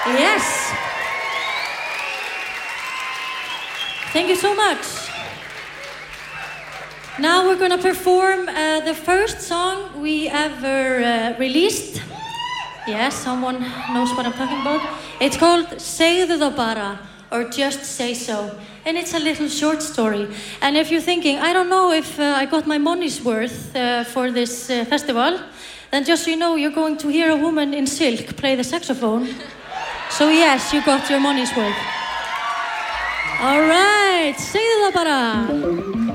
Yes. Thank you so much. Now we're going to perform the first song we ever released. Yes, someone knows what I'm talking about. It's called Segðu það bara, or Just Say So. And it's a little short story. And if you're thinking, I don't know if I got my money's worth for this festival, then just so you know, you're going to hear a woman in silk play the saxophone. So yes, you got your money's worth. All right, segðu það bara.